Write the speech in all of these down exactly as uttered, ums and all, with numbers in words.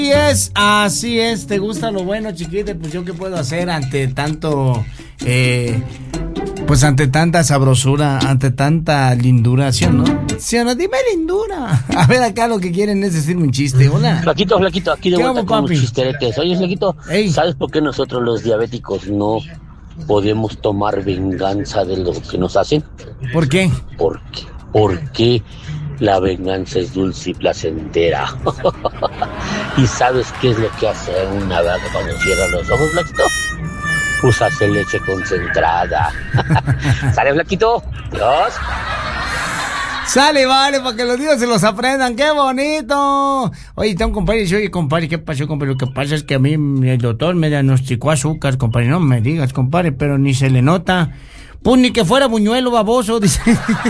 Así es, así es, te gusta lo bueno, chiquita, pues yo qué puedo hacer ante tanto, eh, pues ante tanta sabrosura, ante tanta lindura, ¿sí o no? ¿Sí o no? Dime lindura. A ver, acá lo que quieren es decirme un chiste, hola. Flaquito, flaquito, aquí de ¿Qué vuelta hago, con papi? los chisteretes. Oye, flaquito, Ey. ¿sabes por qué nosotros los diabéticos no podemos tomar venganza de lo que nos hacen? ¿Por qué? Porque, porque la venganza es dulce y placentera. ¿Y sabes qué es lo que hace una vaca cuando cierra los ojos, flaquito? Usarse leche concentrada. ¿Sale, flaquito? Dios. Sale, vale, para que los niños se los aprendan, ¡qué bonito! Oye, está un compadre, dice, oye, compadre, ¿qué pasó, compadre? Lo que pasa es que a mí el doctor me diagnosticó azúcar, compadre, no me digas, compadre, pero ni se le nota. Pues ni que fuera buñuelo baboso, dice.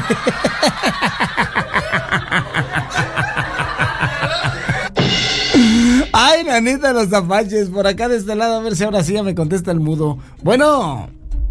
Ay, nanita, los apaches, por acá de este lado, a ver si ahora sí ya me contesta el mudo. Bueno.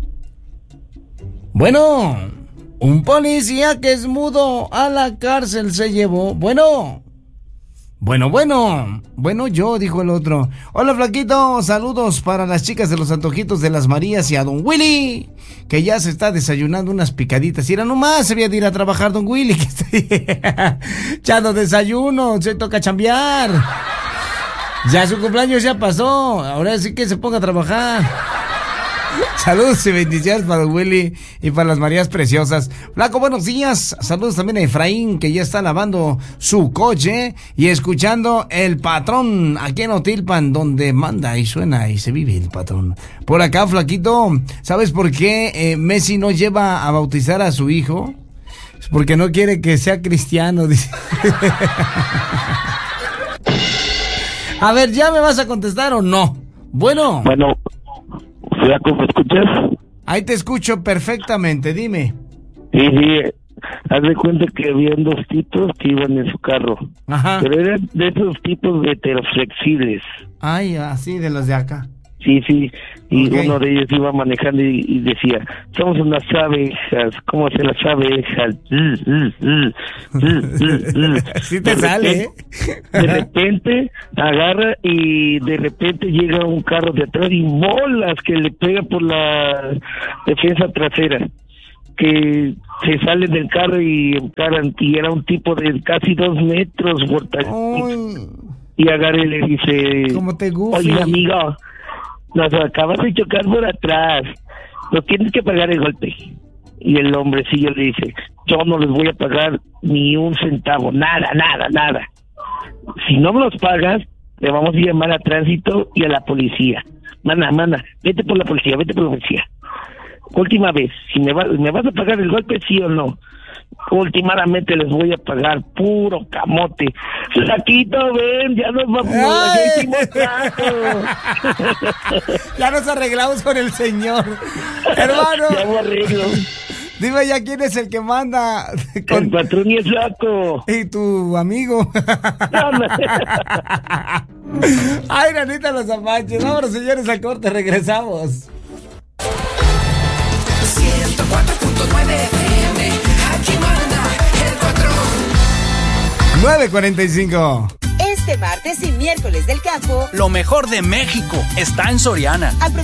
Bueno. Un policía que es mudo a la cárcel se llevó. Bueno. Bueno, bueno. Bueno, yo, dijo el otro. Hola, flaquito. Saludos para las chicas de los antojitos de las Marías y a don Willy, que ya se está desayunando unas picaditas. Y era nomás, se había de ir a trabajar don Willy, que está echando desayuno, se toca chambear. Ya su cumpleaños ya pasó. Ahora sí que se ponga a trabajar. Saludos y bendiciones para don Willy y para las Marías preciosas. Flaco, buenos días. Saludos también a Efraín, que ya está lavando su coche y escuchando El Patrón aquí en Otilpan, donde manda y suena y se vive el patrón. Por acá, flaquito, ¿sabes por qué eh, Messi no lleva a bautizar a su hijo? Es porque no quiere que sea cristiano, dice. A ver, ¿ya me vas a contestar o no? Bueno. Bueno, Flaco, ¿me escuchas? Ahí te escucho perfectamente, dime. Sí, sí, haz de cuenta que habían dos tipos que iban en su carro. Ajá. Pero eran de esos tipos de heteroflexibles. Ay, así de los de acá. Sí, sí, y Okay. uno de ellos iba manejando y, y decía, somos unas abejas, ¿cómo hacen las abejas? Mm, mm, mm, mm, mm. Sí te De sale, repente- ¿eh? De repente agarra y de repente llega un carro de atrás y molas que le pega por la defensa trasera, que se sale del carro y encaran, y era un tipo de casi dos metros, fortalecito. Ay, Y agarra y le dice, ¿cómo te gusta? oye, amigo, nos acabas de chocar por atrás, nos tienes que pagar el golpe. Y el hombrecillo le dice, yo no les voy a pagar ni un centavo, nada, nada, nada. Si no me los pagas, le vamos a llamar a tránsito y a la policía. Mana, mana, vete por la policía, vete por la policía. Última vez, si me, va, me vas a pagar el golpe, sí o no. Últimamente les voy a pagar puro camote. Flaquito, ven, ya nos vamos, ya hicimos trato. Ya nos arreglamos con el señor. Hermano, Ya me arreglo. dime ya quién es el que manda con... El patrón y el flaco. Y tu amigo. No, no. Ay, nanita, los apaches. Vámonos, señores, al corte, regresamos. ciento cuatro punto nueve F M, aquí manda el patrón. nueve cuarenta y cinco. Este martes y miércoles del campo, Lo mejor de México está en Soriana.